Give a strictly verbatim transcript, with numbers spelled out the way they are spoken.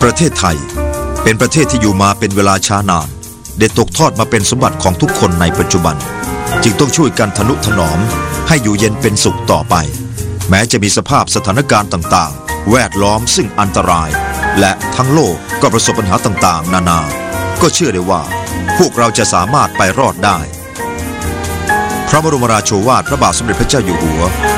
ประเทศไทยเป็นประเทศที่อยู่มาเป็นเวลาช้านานได้ตกทอดมาเป็นสมบัติของทุกคนในปัจจุบันจึงต้องช่วยกันทนุถนอมให้อยู่เย็นเป็นสุขต่อไปแม้จะมีสภาพสถานการณ์ต่างๆแวดล้อมซึ่งอันตรายและทั้งโลกก็ประสบปัญหาต่างๆนานาก็เชื่อได้ว่าพวกเราจะสามารถไปรอดได้พระบรมราโชวาทพระบาทสมเด็จพระเจ้าอยู่หัว